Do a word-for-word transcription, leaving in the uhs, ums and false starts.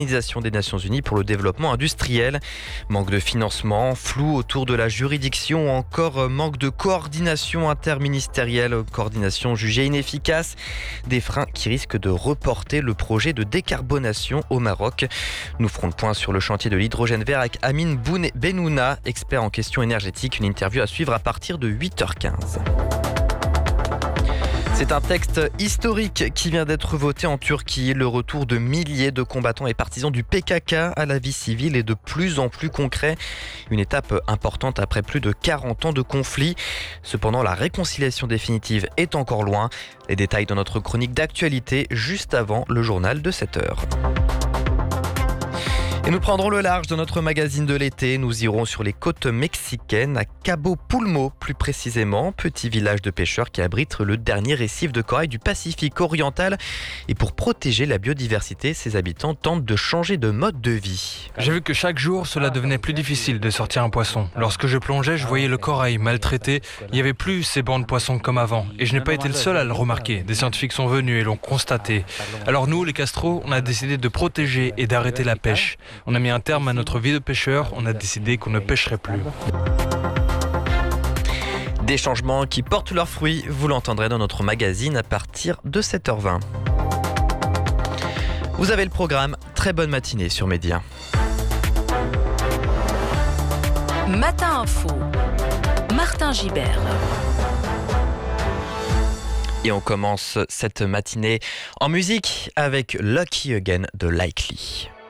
L'Organisation des Nations Unies pour le développement industriel. Manque de financement, flou autour de la juridiction, ou encore manque de coordination interministérielle, coordination jugée inefficace. Des freins qui risquent de reporter le projet de décarbonation au Maroc. Nous ferons le point sur le chantier de l'hydrogène vert avec Amine Benouna, expert en questions énergétiques. Une interview à suivre à partir de huit heures quinze. C'est un texte historique qui vient d'être voté en Turquie. Le retour de milliers de combattants et partisans du P K K à la vie civile est de plus en plus concret. Une étape importante après plus de quarante ans de conflit. Cependant, la réconciliation définitive est encore loin. Les détails dans notre chronique d'actualité juste avant le journal de sept heures. Et nous prendrons le large dans notre magazine de l'été. Nous irons sur les côtes mexicaines, à Cabo Pulmo plus précisément, petit village de pêcheurs qui abrite le dernier récif de corail du Pacifique oriental. Et pour protéger la biodiversité, ses habitants tentent de changer de mode de vie. J'ai vu que chaque jour, cela devenait plus difficile de sortir un poisson. Lorsque je plongeais, je voyais le corail maltraité. Il n'y avait plus ces bancs de poissons comme avant. Et je n'ai pas été le seul à le remarquer. Des scientifiques sont venus et l'ont constaté. Alors nous, les Castro, on a décidé de protéger et d'arrêter la pêche. On a mis un terme à notre vie de pêcheur, on a décidé qu'on ne pêcherait plus. Des changements qui portent leurs fruits, vous l'entendrez dans notre magazine à partir de sept heures vingt. Vous avez le programme, très bonne matinée sur Média. Matin Info, Martin Gibert. Et on commence cette matinée en musique avec Lucky Again de Likely.